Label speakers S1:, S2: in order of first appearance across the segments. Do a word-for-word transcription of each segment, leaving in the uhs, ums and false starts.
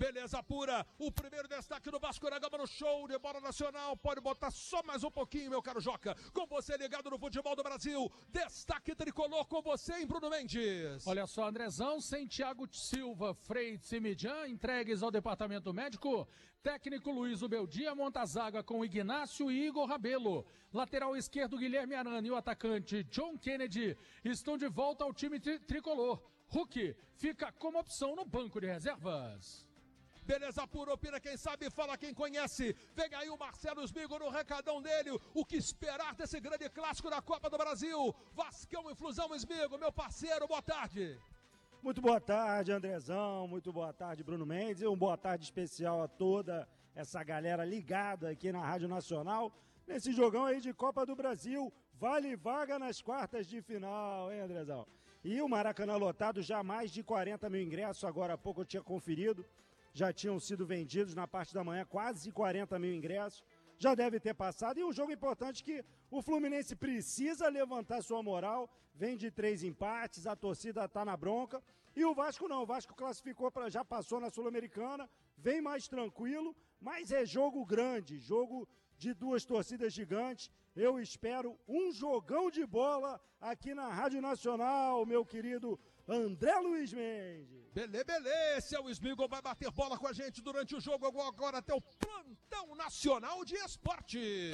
S1: Beleza pura, o primeiro destaque do Vasco da Gama no show de bola nacional. Pode botar só mais um pouquinho, meu caro Joca. Com você ligado no futebol do Brasil. Destaque tricolor com você, hein, Bruno Mendes.
S2: Olha só, Andrezão, sem Thiago Silva, Freitas e Midian, entregues ao departamento médico. Técnico Luiz Ubeldia monta a zaga com Ignácio e Igor Rabelo. Lateral esquerdo, Guilherme Arana e o atacante John Kennedy estão de volta ao time tri- tricolor. Hulk fica como opção no banco de reservas.
S1: Beleza pura, opina quem sabe, fala quem conhece. Vem aí o Marcelo Smigo no recadão dele. O que esperar desse grande clássico da Copa do Brasil? Vascão e Flusão, Smigo, meu parceiro, boa tarde.
S3: Muito boa tarde, Andrezão. Muito boa tarde, Bruno Mendes. E um boa tarde especial a toda essa galera ligada aqui na Rádio Nacional. Nesse jogão aí de Copa do Brasil, vale vaga nas quartas de final, hein, Andrezão? E o Maracanã lotado, já mais de quarenta mil ingressos, agora há pouco eu tinha conferido. Já tinham sido vendidos na parte da manhã, quase quarenta mil ingressos. Já deve ter passado. E um jogo importante que o Fluminense precisa levantar sua moral. Vem de três empates, a torcida está na bronca. E o Vasco não, o Vasco classificou, pra, já passou na Sul-Americana, vem mais tranquilo, mas é jogo grande, jogo de duas torcidas gigantes. Eu espero um jogão de bola aqui na Rádio Nacional, meu querido André Luiz Mendes.
S1: Belê, belê, esse é o Smigo, vai bater bola com a gente durante o jogo, agora até o Plantão Nacional de Esporte.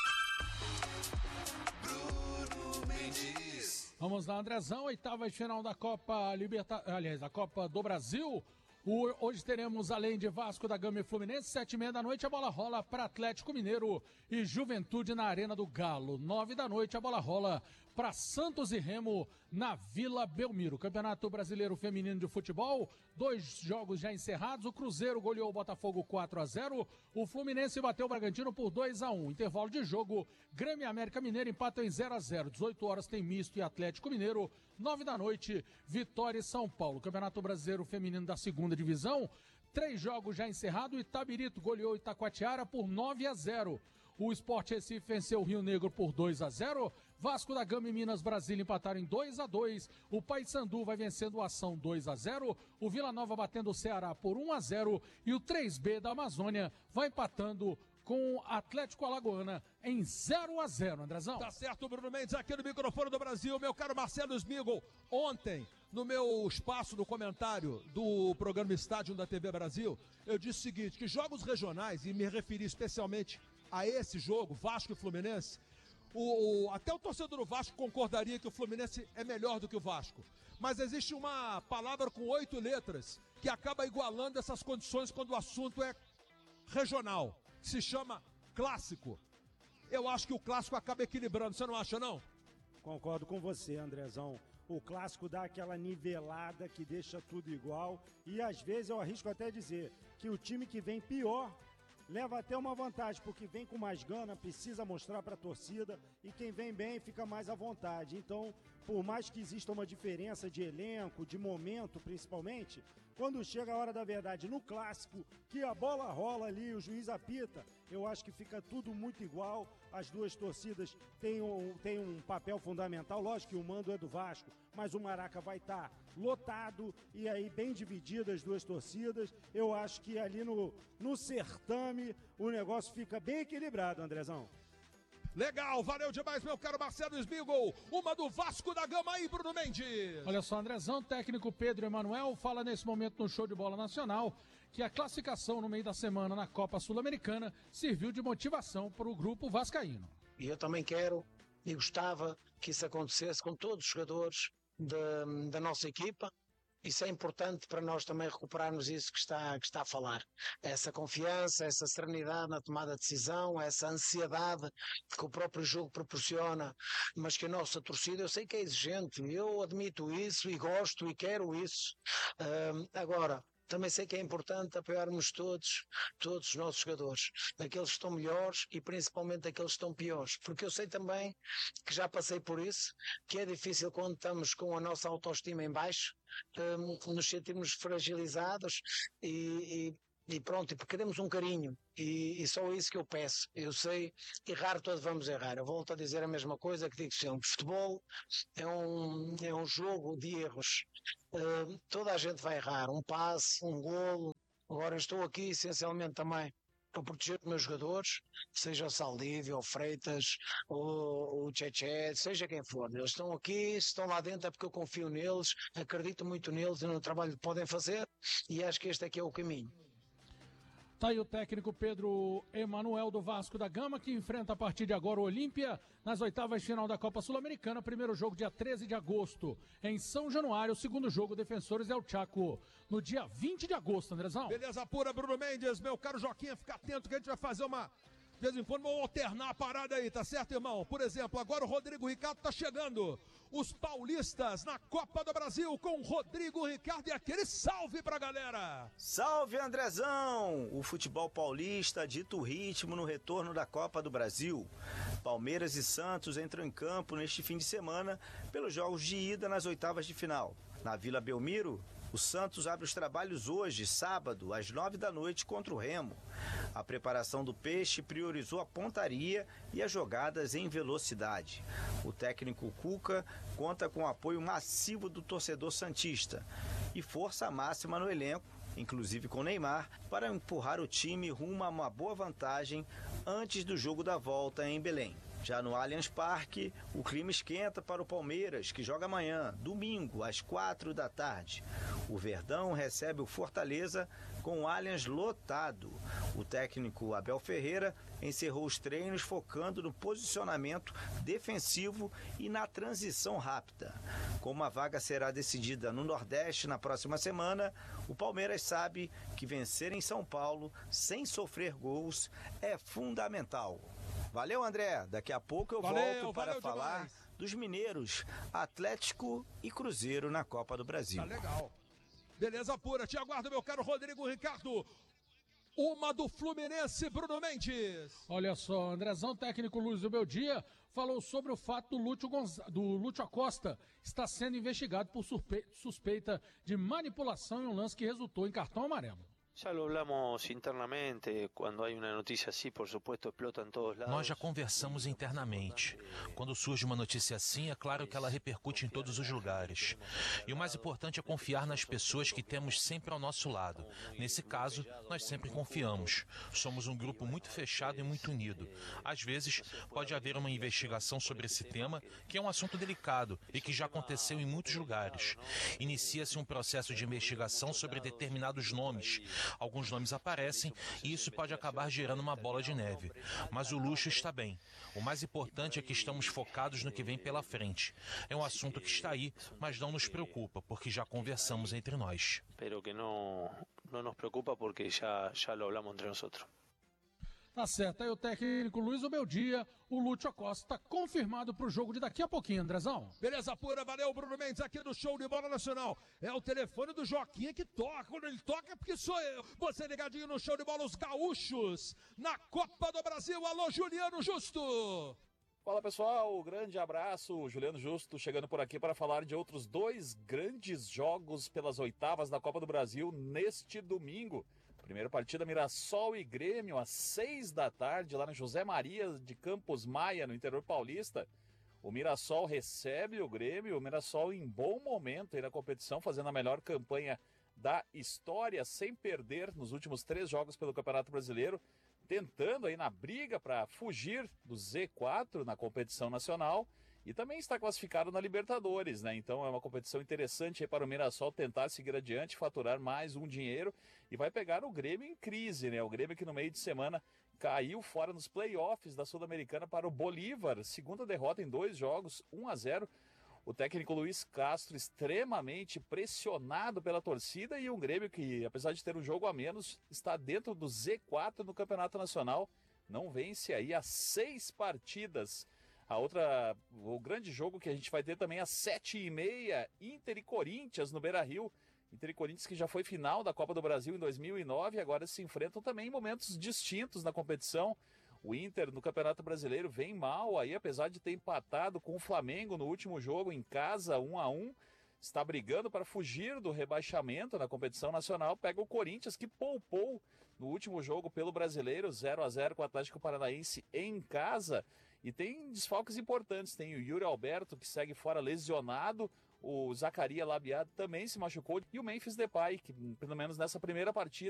S2: Bruno Mendes. Vamos lá, Andrezão, oitava e final da Copa Libertadores, aliás, da Copa do Brasil. O, hoje teremos, além de Vasco da Gama e Fluminense, sete e meia da noite, a bola rola para Atlético Mineiro e Juventude na Arena do Galo. Nove da noite, a bola rola para Santos e Remo na Vila Belmiro. Campeonato Brasileiro Feminino de Futebol, dois jogos já encerrados. O Cruzeiro goleou o Botafogo quatro a zero. O Fluminense bateu o Bragantino por dois a um. Intervalo de jogo, Grêmio e América Mineiro empatam em zero a zero. dezoito horas tem Misto e Atlético Mineiro. Nove da noite, Vitória e São Paulo. Campeonato Brasileiro Feminino da Segunda Divisão, três jogos já encerrados. Itabirito goleou Itacoatiara por nove a zero. O Sport Recife venceu o Rio Negro por dois a zero. Vasco da Gama e Minas Brasília empataram em dois a dois. O Paysandu vai vencendo o Ação dois a zero. O Vila Nova batendo o Ceará por um a zero. E o três B da Amazônia vai empatando com o Atlético Alagoana em zero a zero, Andrezão.
S1: Tá certo, Bruno Mendes, aqui no microfone do Brasil, meu caro Marcelo Smigo. Ontem, no meu espaço no comentário do programa Estádio da T V Brasil, eu disse o seguinte, que jogos regionais, e me referi especialmente a esse jogo, Vasco e Fluminense, o, o, até o torcedor do Vasco concordaria que o Fluminense é melhor do que o Vasco. Mas existe uma palavra com oito letras que acaba igualando essas condições quando o assunto é regional. Se chama clássico. Eu acho que o clássico acaba equilibrando, você não acha, não?
S3: Concordo com você, Andrezão. O clássico dá aquela nivelada que deixa tudo igual. E às vezes eu arrisco até dizer que o time que vem pior leva até uma vantagem, porque vem com mais gana, precisa mostrar para a torcida, e quem vem bem fica mais à vontade. Então, por mais que exista uma diferença de elenco, de momento principalmente, quando chega a hora da verdade no clássico, que a bola rola ali, o juiz apita, eu acho que fica tudo muito igual. As duas torcidas têm um, têm um papel fundamental, lógico que o mando é do Vasco, mas o Maraca vai estar lotado e aí bem divididas as duas torcidas. Eu acho que ali no, no certame o negócio fica bem equilibrado, Andrezão.
S1: Legal, valeu demais, meu caro Marcelo Smigo. Uma do Vasco da Gama aí, Bruno Mendes.
S2: Olha só, Andrezão, técnico Pedro Emanuel fala nesse momento no Show de Bola Nacional que a classificação no meio da semana na Copa Sul-Americana serviu de motivação para o grupo vascaíno.
S4: E eu também quero e gostava que isso acontecesse com todos os jogadores da, da nossa equipa. Isso é importante para nós também recuperarmos isso que está, que está a falar. Essa confiança, essa serenidade na tomada de decisão, essa ansiedade que o próprio jogo proporciona, mas que a nossa torcida, eu sei que é exigente, eu admito isso e gosto e quero isso. Uh, agora, também sei que é importante apoiarmos todos, todos os nossos jogadores, aqueles que estão melhores e principalmente aqueles que estão piores, porque eu sei também que já passei por isso, que é difícil quando estamos com a nossa autoestima em baixo, um, nos sentimos fragilizados e, e E pronto, e queremos um carinho, e, e só isso que eu peço. Eu sei, errar todos vamos errar. Eu volto a dizer a mesma coisa que digo sempre. Futebol é um, é um jogo de erros. Uh, toda a gente vai errar. Um passe, um golo, Agora estou aqui essencialmente também para proteger os meus jogadores, seja o Saldívio, o Freitas, o, o Tchê, seja quem for. Eles estão aqui, se estão lá dentro é porque eu confio neles, acredito muito neles e no trabalho que podem fazer e acho que este aqui é o caminho.
S2: Tá aí o técnico Pedro Emanuel do Vasco da Gama, que enfrenta a partir de agora o Olímpia nas oitavas de final da Copa Sul-Americana. Primeiro jogo dia treze de agosto em São Januário. O segundo jogo, Defensores del Chaco, no dia vinte de agosto, Andrezão.
S1: Beleza pura, Bruno Mendes, meu caro Joquinha, fica atento que a gente vai fazer uma... De vez em quando vamos alternar a parada aí, tá certo, irmão? Por exemplo, agora o Rodrigo Ricardo tá chegando. Os paulistas na Copa do Brasil com Rodrigo Ricardo e aquele salve pra galera.
S5: Salve, Andrezão! O futebol paulista dita o ritmo no retorno da Copa do Brasil. Palmeiras e Santos entram em campo neste fim de semana pelos jogos de ida nas oitavas de final. Na Vila Belmiro, o Santos abre os trabalhos hoje, sábado, às nove da noite, contra o Remo. A preparação do Peixe priorizou a pontaria e as jogadas em velocidade. O técnico Cuca conta com o apoio massivo do torcedor santista e força máxima no elenco, inclusive com Neymar, para empurrar o time rumo a uma boa vantagem antes do jogo da volta em Belém. Já no Allianz Parque, o clima esquenta para o Palmeiras, que joga amanhã, domingo, às quatro da tarde. O Verdão recebe o Fortaleza com o Allianz lotado. O técnico Abel Ferreira encerrou os treinos focando no posicionamento defensivo e na transição rápida. Como a vaga será decidida no Nordeste na próxima semana, o Palmeiras sabe que vencer em São Paulo sem sofrer gols é fundamental. Valeu, André. Daqui a pouco eu
S1: valeu,
S5: volto para falar
S1: demais.
S5: dos mineiros, Atlético e Cruzeiro na Copa do Brasil.
S1: Tá legal. Beleza pura. Te aguardo, meu caro Rodrigo Ricardo. Uma do Fluminense, Bruno Mendes.
S2: Olha só, Andrezão, técnico Luiz do Beldia, falou sobre o fato do Lúcio, Gonz... do Lúcio Acosta estar sendo investigado por suspe... suspeita de manipulação em um lance que resultou em cartão amarelo.
S6: Ya lo hablamos internamente, cuando hay una noticia así, por supuesto, explota en todos lados.
S7: Nós já conversamos internamente. Quando surge uma notícia assim, é claro que ela repercute em todos os lugares. E o mais importante é confiar nas pessoas que temos sempre ao nosso lado. Nesse caso, nós sempre confiamos. Somos um grupo muito fechado e muito unido. Às vezes, pode haver uma investigação sobre esse tema, que é um assunto delicado e que já aconteceu em muitos lugares. Inicia-se um processo de investigação sobre determinados nomes. Alguns nomes aparecem e isso pode acabar gerando uma bola de neve. Mas o Luxo está bem. O mais importante é que estamos focados no que vem pela frente. É um assunto que está aí, mas não nos preocupa, porque já conversamos entre nós.
S6: Pero que não, não nos preocupa porque já, já lo hablamos entre nós.
S2: Tá certo, aí o técnico Luiz Obeldia, o Lúcio Acosta, confirmado pro jogo de daqui a pouquinho, Andrezão.
S1: Beleza pura, valeu, Bruno Mendes, aqui do Show de Bola Nacional. É o telefone do Joquinha que toca, quando ele toca é porque sou eu. Você ligadinho no Show de Bola, os gaúchos, na Copa do Brasil. Alô, Juliano Justo.
S8: Fala pessoal, grande abraço, Juliano Justo chegando por aqui para falar de outros dois grandes jogos pelas oitavas da Copa do Brasil neste domingo. Primeira partida, Mirassol e Grêmio, às seis da tarde, lá no José Maria de Campos Maia, no interior paulista. O Mirassol recebe o Grêmio, o Mirassol em bom momento aí na competição, fazendo a melhor campanha da história, sem perder nos últimos três jogos pelo Campeonato Brasileiro, tentando aí na briga para fugir do Z quatro na competição nacional. E também está classificado na Libertadores, né? Então é uma competição interessante aí para o Mirassol tentar seguir adiante, faturar mais um dinheiro e vai pegar o Grêmio em crise, né? O Grêmio que no meio de semana caiu fora nos playoffs da Sul-Americana para o Bolívar, segunda derrota em dois jogos, um a zero. O técnico Luiz Castro extremamente pressionado pela torcida e um Grêmio que, apesar de ter um jogo a menos, está dentro do Z quatro no Campeonato Nacional, não vence aí há seis partidas. A outra, o grande jogo que a gente vai ter também às sete e meia, Inter e Corinthians no Beira-Rio. Inter e Corinthians que já foi final da Copa do Brasil em dois mil e nove e agora se enfrentam também em momentos distintos na competição. O Inter no Campeonato Brasileiro vem mal aí, apesar de ter empatado com o Flamengo no último jogo em casa, um a um. Está brigando para fugir do rebaixamento na competição nacional. Pega o Corinthians que poupou no último jogo pelo Brasileiro, zero a zero com o Atlético Paranaense em casa. E tem desfalques importantes, tem o Yuri Alberto que segue fora lesionado, o Zacarias Labiado também se machucou e o Memphis Depay, que pelo menos nessa primeira partida